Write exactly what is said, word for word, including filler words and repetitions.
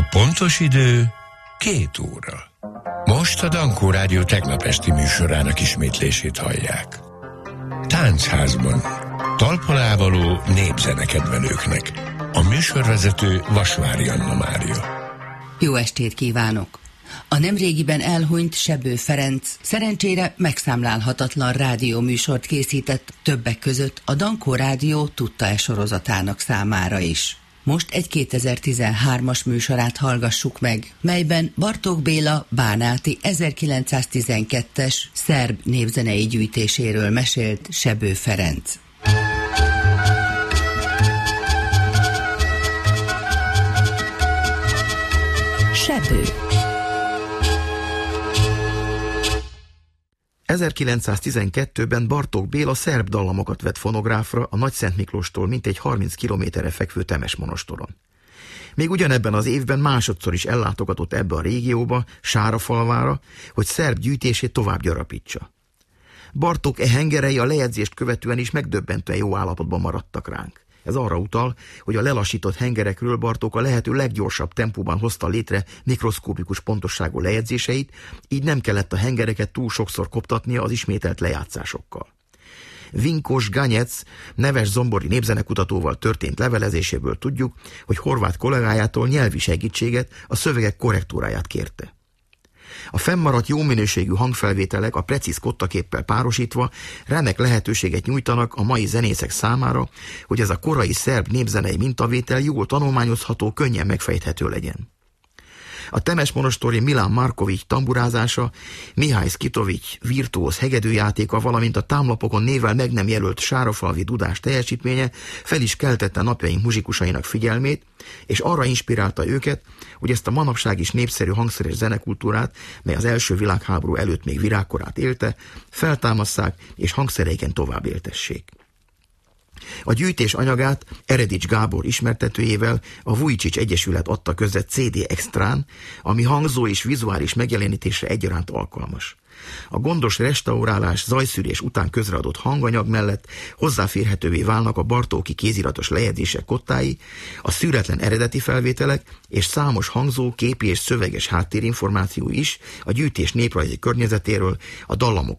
pontos idő két óra. Most a Dankó Rádió tegnap esti műsorának ismétlését hallják. Táncházban, talpon népzenekedvelőknek. A műsorvezető Vasvári Anna Mária. Jó estét kívánok! A nemrégiben elhunyt Sebő Ferenc szerencsére megszámlálhatatlan rádióműsort készített, többek között a Dankó Rádió Tudta-e sorozatának számára is. Most egy kétezer-tizenhármas műsorát hallgassuk meg, melyben Bartók Béla bánáti ezerkilencszáztizenkettes szerb népzenei gyűjtéséről mesélt Sebő Ferenc. Sebő. ezerkilencszáztizenkettőben Bartók Béla szerb dallamokat vett fonográfra a Nagyszent Miklóstól mintegy harminc kilométerre fekvő Temesmonostoron. Még ugyanebben az évben másodszor is ellátogatott ebbe a régióba, Sárafalvára, hogy szerb gyűjtését tovább gyarapítsa. Bartók e hengerei a lejegyzést követően is megdöbbentően jó állapotban maradtak ránk. Ez arra utal, hogy a lelassított hengerekről Bartók a lehető leggyorsabb tempóban hozta létre mikroszkópikus pontosságú lejegyzéseit, így nem kellett a hengereket túl sokszor koptatnia az ismételt lejátszásokkal. Vinkos Ganyec neves zombori népzenekutatóval történt levelezéséből tudjuk, hogy horvát kollégájától nyelvi segítséget, a szövegek korrektúráját kérte. A fennmaradt jó minőségű hangfelvételek a precíz kottaképpel párosítva remek lehetőséget nyújtanak a mai zenészek számára, hogy ez a korai szerb népzenei mintavétel jól tanulmányozható, könnyen megfejthető legyen. A temesmonostori Milán Markovics tamburázása, Mihály Szkitovics virtuóz hegedűjátéka, valamint a támlapokon névvel meg nem jelölt sárafalvi dudás teljesítménye fel is keltette napjaink muzsikusainak figyelmét, és arra inspirálta őket, hogy ezt a manapság is népszerű hangszeres zenekultúrát, mely az első világháború előtt még virágkorát élte, feltámasszák és hangszereiken tovább éltessék. A gyűjtés anyagát Eredics Gábor ismertetőjével a Vujicic Egyesület adta közre cé dé Extrán, ami hangzó és vizuális megjelenítésre egyaránt alkalmas. A gondos restaurálás, zajszűrés után közreadott hanganyag mellett hozzáférhetővé válnak a bartóki kéziratos lejegyzések kottái, a szűretlen eredeti felvételek és számos hangzó, képi és szöveges háttérinformáció is a gyűjtés néprajzi környezetéről, a dallamok